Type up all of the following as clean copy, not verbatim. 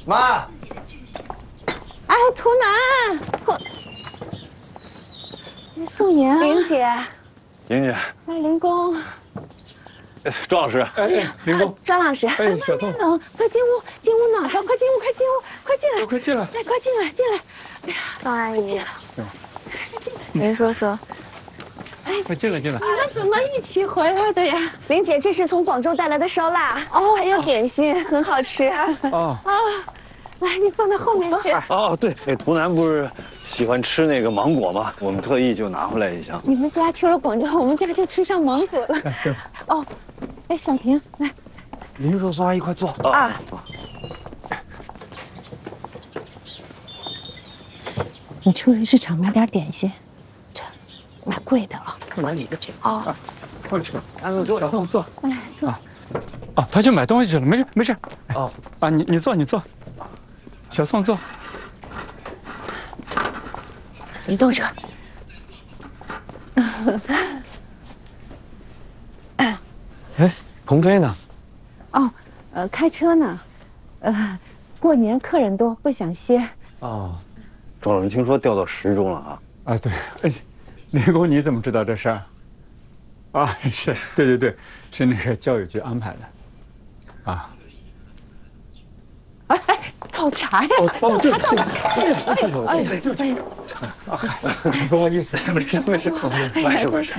妈， 哎，图南，宋妍， 玲姐， 莹姐， 哎，林工， 庄老师， 林工， 庄老师， 哎，小宋， 冷，快进屋，进屋暖和，快进屋，快进屋，快进来， 快进来， 来，快进来，进来。哎呀， 宋阿姨， 进来， 林叔叔， 快进来，进来。 你们怎么一起回来的呀？ 玲姐，这是从广州带来的烧腊，哦，还有点心，很好吃。 哦， 来，你放到后面去。 哦，对，那图南不是喜欢吃那个芒果吗？我们特意就拿回来一箱。 你们家去了广州，我们家就吃上芒果了。 是。 哦，哎，小平，来， 林叔、宋阿姨快坐啊。 你出去市场买点点心，这买贵的啊， 我领着去。 哦， 快去。小宋坐。 哎，坐。 哦，他去买东西去了，没事没事。 哦， 啊，你坐你坐。小宋坐。 林动者。 哎，鹏飞呢？ 哦，开车呢，过年客人多，不想歇。 哦， 庄老师听说调到10中了啊？ 啊，对，哎，林工你怎么知道这事儿？啊，是对对对，是那个教育局安排的。啊。 哎哎，倒茶呀！倒茶倒茶！哎呀！ 不好意思， 没事没事没事没事。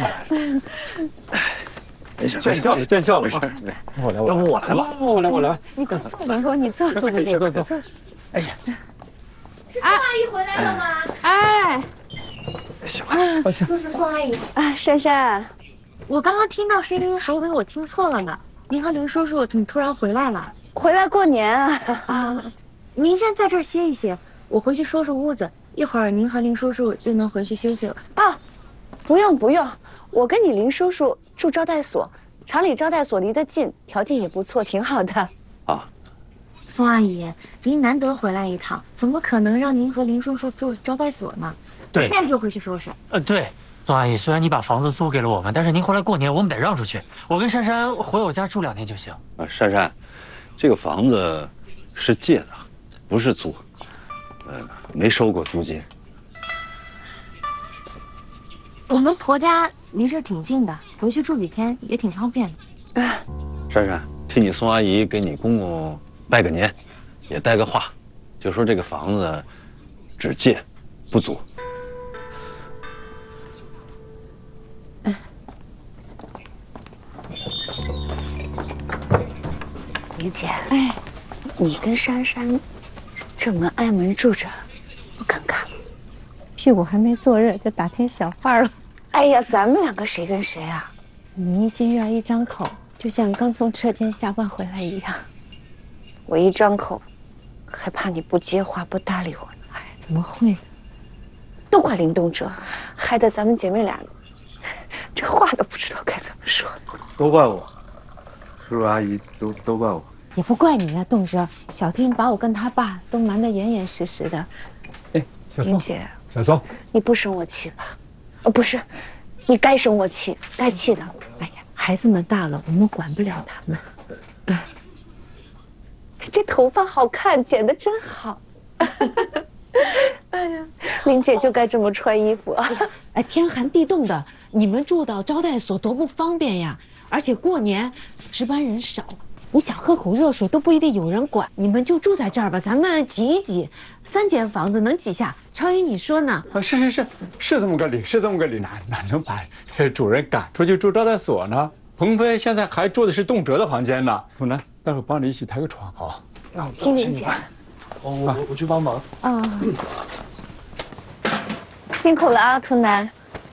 没事， 见笑了见笑了。没事，我来， 要不我来吧？ 我来。 你快坐，林工，你坐。 坐坐。哎呀， 是宋阿姨回来了吗？ 哎， 行， 都是宋阿姨。 啊，珊珊， 我刚刚听到声音，还以为我听错了呢。您和林叔叔怎么突然回来了？ 回来过年啊？ 啊，您先在这儿歇一歇，我回去收拾屋子，一会儿您和林叔叔就能回去休息了。 啊，不用不用，我跟你林叔叔住招待所，厂里招待所离得近，条件也不错，挺好的。 啊， 宋阿姨，您难得回来一趟，怎么可能让您和林叔叔住招待所呢？ 对， 现在就回去收拾。 对，宋阿姨，虽然你把房子租给了我们，但是您回来过年，我们得让出去。我跟珊珊回我家住2天就行。 啊，珊珊，这个房子是借的，不是租，没收过租金。 我们婆家离这挺近的，回去住几天也挺方便的。 珊珊，替你宋阿姨给你公公拜个年，也带个话，就说这个房子只借不租。 玲姐，哎，你跟珊珊这门挨门住着，不尴尬吗？ 屁股还没坐热就打天小话了。 哎呀，咱们两个谁跟谁啊？ 你一进院一张口，就像刚从车间下班回来一样。 我一张口，还怕你不接话不搭理我呢。 哎，怎么会？ 都怪林东哲，害得咱们姐妹俩这话都不知道该怎么说。 都怪我，叔叔阿姨都怪我。 也不怪你呀，动哲。小天把我跟他爸都瞒得严严实实的。 哎，小宋， 林姐， 小宋， 你不生我气吧？不是，你该生我气，该气的。 哎呀，孩子们大了，我们管不了他们。 这头发好看，剪得真好。哎呀，林姐就该这么穿衣服啊！ 哎，天寒地冻的，你们住到招待所多不方便呀！而且过年值班人少，你想喝口热水都不一定有人管。你们就住在这儿吧，咱们挤一挤，3间房子能挤下。超英，你说呢？ 啊，是这么个理，是这么个理，哪能把主人赶出去住招待所呢？鹏飞现在还住的是动辄的房间呢。图南，待会儿帮你一起抬个床啊。 听林姐， 我去帮忙。 啊， 辛苦了啊，图南。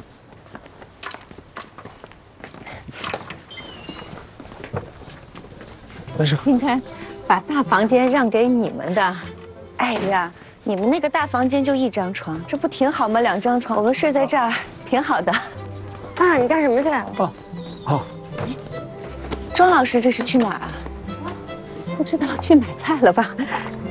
没事。 你看，把大房间让给你们的。 哎呀，你们那个大房间就1张床，这不挺好吗？2张床，我们睡在这儿挺好的。 啊，你干什么去？ 好。 庄老师这是去哪儿啊？ 不知道去买菜了吧？